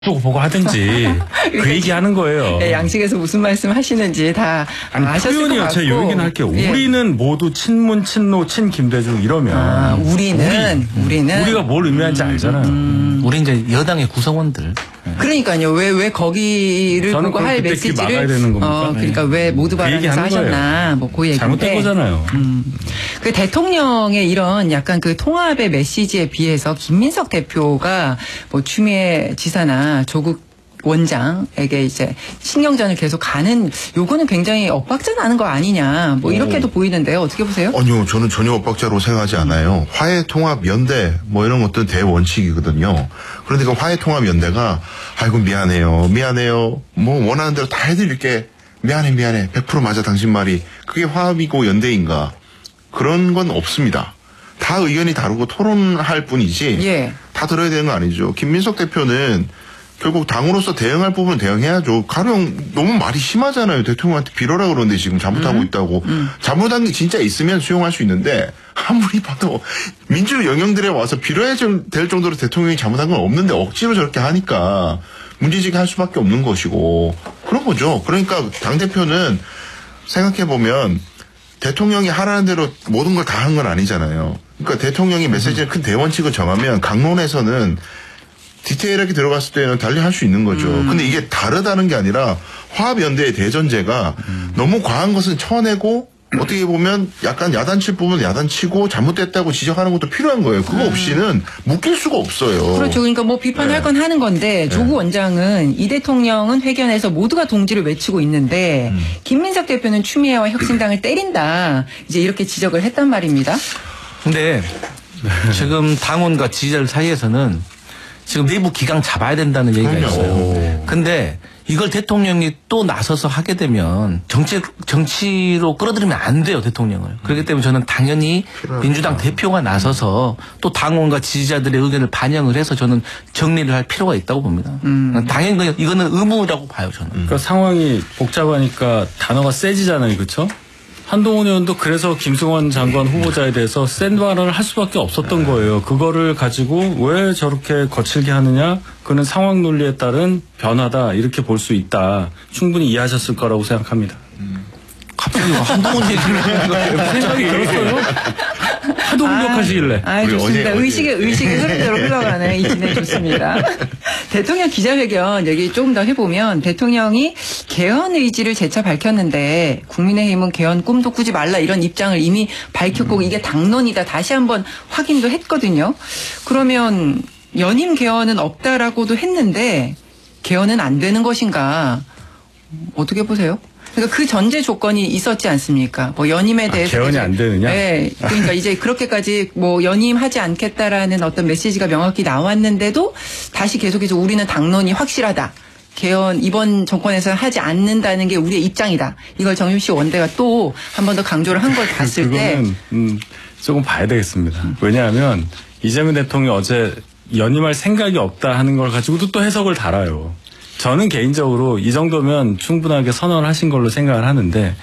또 보고 하든지 그 얘기하는 거예요. 네, 양측에서 무슨 말씀 하시는지 다 아셨을 것 같고. 제가 요 얘기는 할게요. 예. 우리는 모두 친문, 친노, 친김대중 이러면 우리가 뭘 의미하는지 알잖아요. 우리 이제 여당의 구성원들. 그러니까요. 왜 거기를 보고 할 메시지를 막아야 되는 겁니까? 그러니까 왜 모두 발언해서 하셨나 뭐 그 얘기인데. 잘못된 거잖아요. 그 대통령의 이런 약간 그 통합의 메시지에 비해서 김민석 대표가 뭐 추미애 지사나 조국 원장에게 이제 신경전을 계속 가는 요거는 굉장히 엇박자 나는 거 아니냐 뭐 이렇게도 보이는데요. 어떻게 보세요? 아니요. 저는 전혀 엇박자로 생각하지 않아요. 화해 통합 연대 뭐 이런 것들은 대원칙이거든요. 그런데 그 화해 통합 연대가 아이고 미안해요. 뭐 원하는 대로 다 해드릴게. 미안해 100% 맞아 당신 말이. 그게 화합이고 연대인가. 그런 건 없습니다. 다 의견이 다르고 토론할 뿐이지 예. 다 들어야 되는 거 아니죠. 김민석 대표는 결국 당으로서 대응할 부분은 대응해야죠. 가령 너무 말이 심하잖아요. 대통령한테 빌어라 그러는데 지금 잘못하고 있다고. 잘못한 게 진짜 있으면 수용할 수 있는데 아무리 봐도 민주 영역들에 와서 빌어야 될 정도로 대통령이 잘못한 건 없는데 억지로 저렇게 하니까 문제제기 할 수밖에 없는 것이고 그런 거죠. 그러니까 당대표는 생각해보면 대통령이 하라는 대로 모든 걸 다 한 건 아니잖아요. 그러니까 대통령이 메시지의 큰 대원칙을 정하면 강론에서는 디테일하게 들어갔을 때는 달리 할 수 있는 거죠. 근데 이게 다르다는 게 아니라 화합연대의 대전제가 너무 과한 것은 쳐내고 어떻게 보면 약간 야단칠 부분은 야단치고 잘못됐다고 지적하는 것도 필요한 거예요. 그거 없이는 묶일 수가 없어요. 그렇죠. 그러니까 뭐 비판할 건 하는 건데 조국 원장은 이 대통령은 회견에서 모두가 동지를 외치고 있는데 김민석 대표는 추미애와 혁신당을 때린다. 이제 이렇게 지적을 했단 말입니다. 근데 지금 당원과 지지자들 사이에서는 지금 내부 기강 잡아야 된다는 얘기가 있어요. 근데 이걸 대통령이 또 나서서 하게 되면 정치로 끌어들이면 안 돼요, 대통령을. 그렇기 때문에 저는 당연히 민주당 대표가 나서서 또 당원과 지지자들의 의견을 반영을 해서 저는 정리를 할 필요가 있다고 봅니다. 당연히 이거는 의무라고 봐요, 저는. 그러니까 상황이 복잡하니까 단어가 세지잖아요, 그렇죠? 한동훈 의원도 그래서 김승원 장관 후보자에 대해서 센 발언을 할 수밖에 없었던 거예요. 그거를 가지고 왜 저렇게 거칠게 하느냐? 그는 상황 논리에 따른 변화다. 이렇게 볼 수 있다. 충분히 이해하셨을 거라고 생각합니다. 갑자기 한동훈 얘기를 하는 거예요. 생각이 들었어요. 하도 공격하시길래. 좋습니다. 의식의 흐름대로 흘러가는 이 진행 좋습니다. 대통령 기자회견 여기 조금 더 해보면 대통령이 개헌 의지를 재차 밝혔는데 국민의힘은 개헌 꿈도 꾸지 말라 이런 입장을 이미 밝혔고 이게 당론이다 다시 한번 확인도 했거든요. 그러면 연임 개헌은 없다라고도 했는데 개헌은 안 되는 것인가 어떻게 보세요? 그러니까 그 전제 조건이 있었지 않습니까? 뭐 연임에 대해서 개헌이 안 되느냐? 네. 그러니까 이제 그렇게까지 뭐 연임하지 않겠다라는 어떤 메시지가 명확히 나왔는데도 다시 계속해서 우리는 당론이 확실하다. 개헌 이번 정권에서 하지 않는다는 게 우리의 입장이다. 이걸 정윤식 원대가 또 한 번 더 강조를 한 걸 봤을 때 그거는 조금 봐야 되겠습니다. 왜냐하면 이재명 대통령이 어제 연임할 생각이 없다 하는 걸 가지고도 또 해석을 달아요. 저는 개인적으로 이 정도면 충분하게 선언을 하신 걸로 생각을 하는데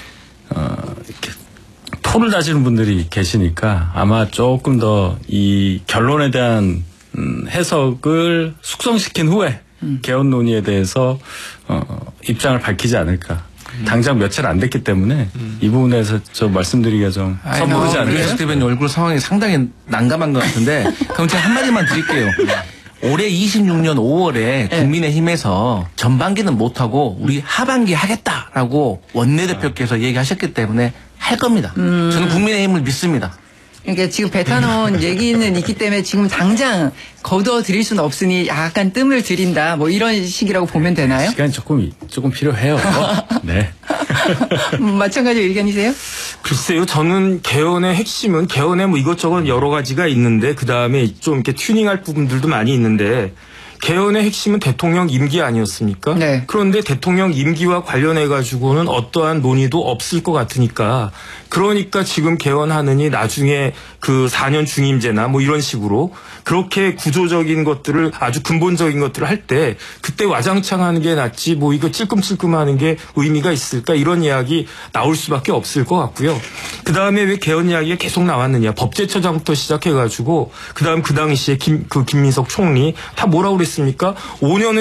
이렇게 토를 다지는 분들이 계시니까 아마 조금 더 이 결론에 대한 해석을 숙성시킨 후에 개헌 논의에 대해서 입장을 밝히지 않을까. 당장 며칠 안 됐기 때문에 이 부분에서 저 말씀드리기가 좀 섣부르지 않을까. 김민석 대표님 얼굴 상황이 상당히 난감한 것 같은데 그럼 제가 한마디만 드릴게요. 올해 26년 5월에 국민의힘에서 전반기는 못하고 우리 하반기 하겠다라고 원내대표께서 얘기하셨기 때문에 할 겁니다. 저는 국민의힘을 믿습니다. 그러니까 지금 배타놓은 얘기는 있기 때문에 지금 당장 거두어 드릴 수는 없으니 약간 뜸을 들인다. 뭐 이런 식이라고 보면 되나요? 시간이 조금 필요해요. 네. 마찬가지 의견이세요? 글쎄요, 저는 개헌의 핵심은 개헌에 뭐 이것저것 여러 가지가 있는데 그 다음에 좀 이렇게 튜닝할 부분들도 많이 있는데 개헌의 핵심은 대통령 임기 아니었습니까? 네. 그런데 대통령 임기와 관련해 가지고는 어떠한 논의도 없을 것 같으니까 그러니까 지금 개헌하느니 나중에 그 4년 중임제나 뭐 이런 식으로 그렇게 구조적인 것들을 아주 근본적인 것들을 할 때 그때 와장창 하는 게 낫지 뭐 이거 찔끔찔끔 하는 게 의미가 있을까 이런 이야기 나올 수밖에 없을 것 같고요. 그다음에 왜 개헌 이야기가 계속 나왔느냐. 법제처장부터 시작해가지고 그다음 그 당시에 김민석 총리 다 뭐라고 그랬습니까? 5년은